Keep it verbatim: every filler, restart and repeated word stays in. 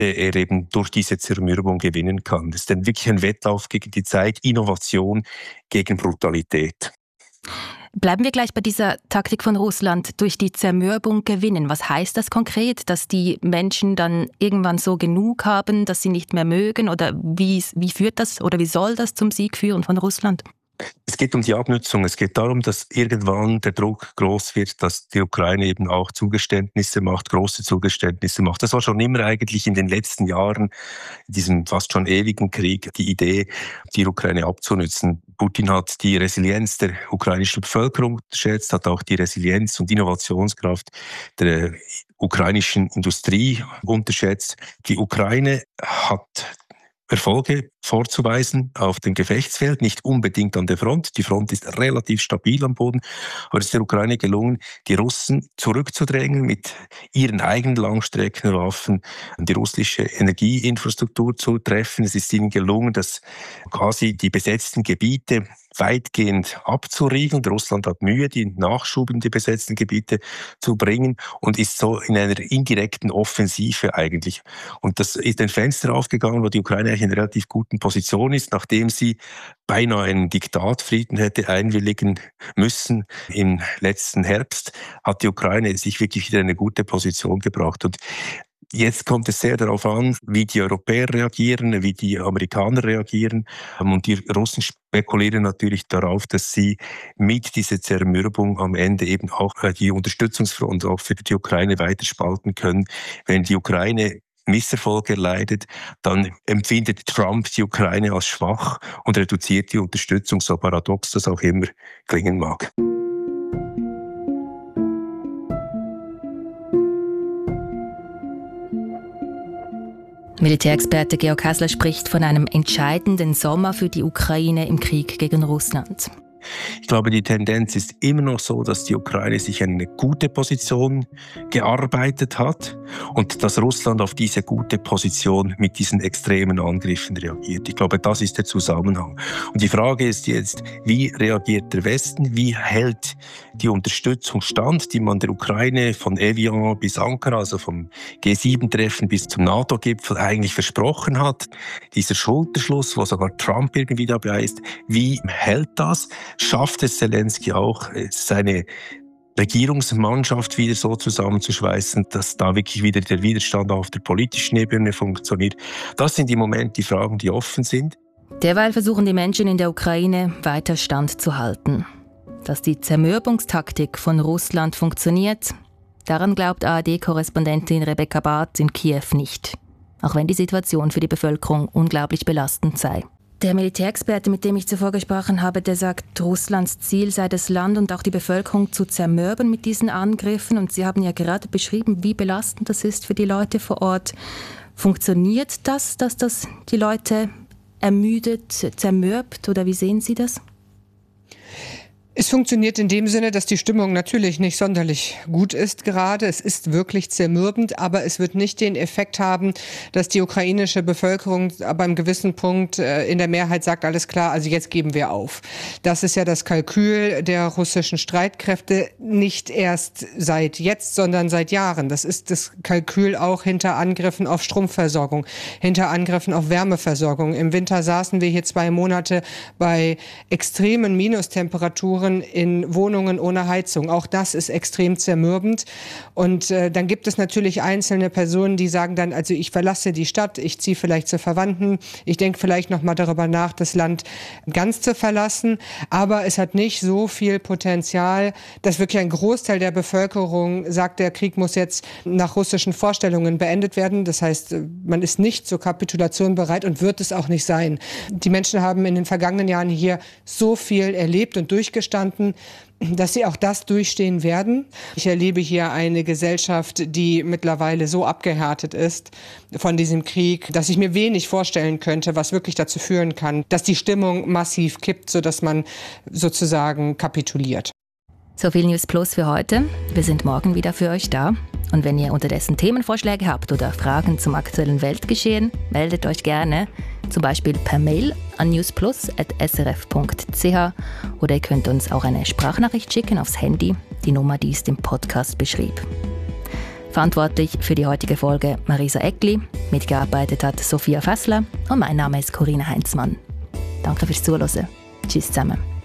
er eben durch diese Zermürbung gewinnen kann. Das ist dann wirklich ein Wettlauf gegen die Zeit, Innovation gegen Brutalität. Bleiben wir gleich bei dieser Taktik von Russland, durch die Zermürbung gewinnen. Was heißt das konkret? Dass die Menschen dann irgendwann so genug haben, dass sie nicht mehr mögen? Oder wie, wie führt das oder wie soll das zum Sieg führen von Russland? Es geht um die Abnutzung. Es geht darum, dass irgendwann der Druck groß wird, dass die Ukraine eben auch Zugeständnisse macht, große Zugeständnisse macht. Das war schon immer eigentlich in den letzten Jahren, in diesem fast schon ewigen Krieg, die Idee, die Ukraine abzunützen. Putin hat die Resilienz der ukrainischen Bevölkerung unterschätzt, hat auch die Resilienz und Innovationskraft der ukrainischen Industrie unterschätzt. Die Ukraine hat Erfolge vorzuweisen auf dem Gefechtsfeld, nicht unbedingt an der Front. Die Front ist relativ stabil am Boden, aber es ist der Ukraine gelungen, die Russen zurückzudrängen mit ihren eigenen Langstreckenwaffen, die russische Energieinfrastruktur zu treffen. Es ist ihnen gelungen, dass quasi die besetzten Gebiete weitgehend abzuriegeln. Russland hat Mühe, den Nachschub in die besetzten Gebiete zu bringen und ist so in einer indirekten Offensive eigentlich. Und das ist ein Fenster aufgegangen, wo die Ukraine eigentlich in einer relativ guten Position ist, nachdem sie beinahe einen Diktatfrieden hätte einwilligen müssen im letzten Herbst, hat die Ukraine sich wirklich wieder in eine gute Position gebracht. Und jetzt kommt es sehr darauf an, wie die Europäer reagieren, wie die Amerikaner reagieren. Und die Russen spekulieren natürlich darauf, dass sie mit dieser Zermürbung am Ende eben auch die Unterstützungsfront auch für die Ukraine weiterspalten können. Wenn die Ukraine Misserfolge erleidet, dann empfindet Trump die Ukraine als schwach und reduziert die Unterstützung, so paradox das auch immer klingen mag. Militärexperte Georg Häsler spricht von einem entscheidenden Sommer für die Ukraine im Krieg gegen Russland. Ich glaube, die Tendenz ist immer noch so, dass die Ukraine sich in eine gute Position gearbeitet hat und dass Russland auf diese gute Position mit diesen extremen Angriffen reagiert. Ich glaube, das ist der Zusammenhang. Und die Frage ist jetzt, wie reagiert der Westen? Wie hält die Unterstützung stand, die man der Ukraine von Evian bis Ankara, also vom G sieben Treffen bis zum NATO-Gipfel eigentlich versprochen hat? Dieser Schulterschluss, wo sogar Trump irgendwie dabei ist, wie hält das? Schafft es Zelensky auch, seine Regierungsmannschaft wieder so zusammenzuschweißen, dass da wirklich wieder der Widerstand auf der politischen Ebene funktioniert? Das sind im Moment die Fragen, die offen sind. Derweil versuchen die Menschen in der Ukraine weiter Stand zu halten. Dass die Zermürbungstaktik von Russland funktioniert, daran glaubt A R D-Korrespondentin Rebecca Barth in Kiew nicht. Auch wenn die Situation für die Bevölkerung unglaublich belastend sei. Der Militärexperte, mit dem ich zuvor gesprochen habe, der sagt, Russlands Ziel sei das Land und auch die Bevölkerung zu zermürben mit diesen Angriffen. Und Sie haben ja gerade beschrieben, wie belastend das ist für die Leute vor Ort. Funktioniert das, dass das die Leute ermüdet, zermürbt, oder wie sehen Sie das? Es funktioniert in dem Sinne, dass die Stimmung natürlich nicht sonderlich gut ist gerade. Es ist wirklich zermürbend, aber es wird nicht den Effekt haben, dass die ukrainische Bevölkerung ab einem gewissen Punkt in der Mehrheit sagt, alles klar, also jetzt geben wir auf. Das ist ja das Kalkül der russischen Streitkräfte, nicht erst seit jetzt, sondern seit Jahren. Das ist das Kalkül auch hinter Angriffen auf Stromversorgung, hinter Angriffen auf Wärmeversorgung. Im Winter saßen wir hier zwei Monate bei extremen Minustemperaturen in Wohnungen ohne Heizung. Auch das ist extrem zermürbend. Und äh, dann gibt es natürlich einzelne Personen, die sagen dann, also ich verlasse die Stadt, ich ziehe vielleicht zu Verwandten, ich denke vielleicht noch mal darüber nach, das Land ganz zu verlassen. Aber es hat nicht so viel Potenzial, dass wirklich ein Großteil der Bevölkerung sagt, der Krieg muss jetzt nach russischen Vorstellungen beendet werden. Das heißt, man ist nicht zur Kapitulation bereit und wird es auch nicht sein. Die Menschen haben in den vergangenen Jahren hier so viel erlebt und durchgestanden, dass sie auch das durchstehen werden. Ich erlebe hier eine Gesellschaft, die mittlerweile so abgehärtet ist von diesem Krieg, dass ich mir wenig vorstellen könnte, was wirklich dazu führen kann, dass die Stimmung massiv kippt, sodass man sozusagen kapituliert. So viel News Plus für heute. Wir sind morgen wieder für euch da. Und wenn ihr unterdessen Themenvorschläge habt oder Fragen zum aktuellen Weltgeschehen, meldet euch gerne, zum Beispiel per Mail an newsplus at s r f punkt c h oder ihr könnt uns auch eine Sprachnachricht schicken aufs Handy. Die Nummer, die ist im Podcast beschrieben. Verantwortlich für die heutige Folge Marisa Eckli, mitgearbeitet hat Sophia Fessler und mein Name ist Corinna Heinzmann. Danke fürs Zuhören. Tschüss zusammen.